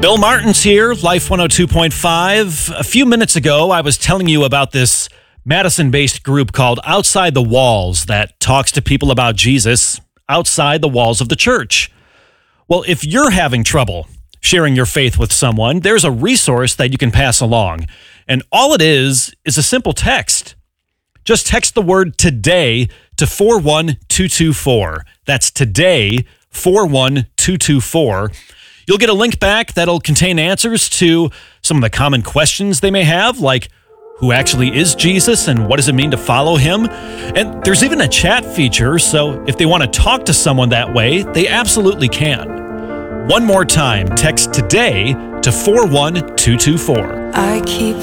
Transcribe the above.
Bill Martin's here, Life 102.5. A few minutes ago, I was telling you about this Madison-based group called Outside the Walls that talks to people about Jesus outside the walls of the church. Well, if you're having trouble sharing your faith with someone, there's a resource that you can pass along. And all it is a simple text. Just text the word today to 41224. That's today, 41224. You'll get a link back that'll contain answers to some of the common questions they may have, like who actually is Jesus and what does it mean to follow him? And there's even a chat feature, so if they want to talk to someone that way, they absolutely can. One more time, text today to 41224. I keep